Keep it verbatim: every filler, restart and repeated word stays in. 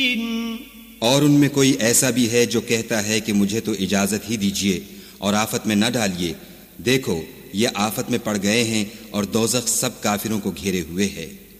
और उनमें कोई ऐसा भी है जो कहता है कि मुझे तो इजाजत ही दीजिए और आफत में न डालिए। देखो ये आफत में पड़ गए हैं और दोज़ख सब काफिरों को घेरे हुए है।